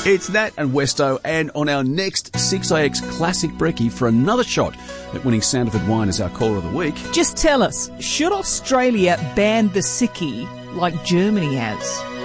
It's Nat and Westo, and on our next 6IX Classic Brekkie for another shot at winning Sandifer wine as our caller of the week. Just tell us, should Australia ban the sickie like Germany has?